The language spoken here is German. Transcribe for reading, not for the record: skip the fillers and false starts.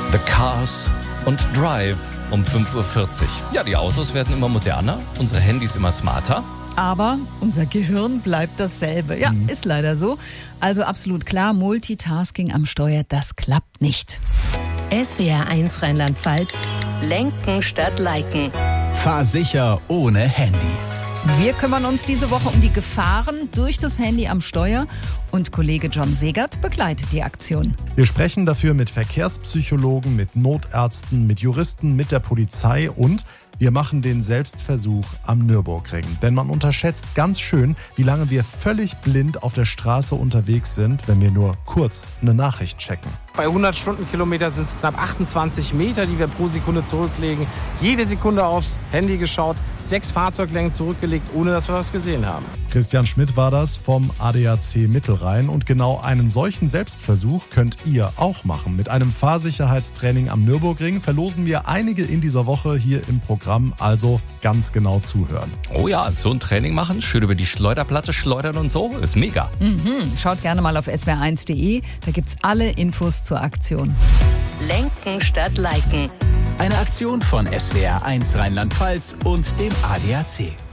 The Cars und Drive um 5.40 Uhr. Ja, die Autos werden immer moderner, unsere Handys immer smarter. Aber unser Gehirn bleibt dasselbe. Ja, ist leider so. Also absolut klar, Multitasking am Steuer, das klappt nicht. SWR1 Rheinland-Pfalz. Lenken statt Liken. Fahr sicher ohne Handy. Wir kümmern uns diese Woche um die Gefahren durch das Handy am Steuer und Kollege John Segert begleitet die Aktion. Wir sprechen dafür mit Verkehrspsychologen, mit Notärzten, mit Juristen, mit der Polizei und wir machen den Selbstversuch am Nürburgring. Denn man unterschätzt ganz schön, wie lange wir völlig blind auf der Straße unterwegs sind, wenn wir nur kurz eine Nachricht checken. Bei 100 Stundenkilometer sind es knapp 28 Meter, die wir pro Sekunde zurücklegen. Jede Sekunde aufs Handy geschaut, 6 Fahrzeuglängen zurückgelegt, ohne dass wir was gesehen haben. Christian Schmidt war das vom ADAC Mittelrhein und genau einen solchen Selbstversuch könnt ihr auch machen. Mit einem Fahrsicherheitstraining am Nürburgring verlosen wir einige in dieser Woche hier im Programm, also ganz genau zuhören. Oh ja, so ein Training machen, schön über die Schleuderplatte schleudern und so, ist mega. Schaut gerne mal auf swr1.de, da gibt's alle Infos zur Aktion. Lenken statt Liken. Eine Aktion von SWR1 Rheinland-Pfalz und dem ADAC.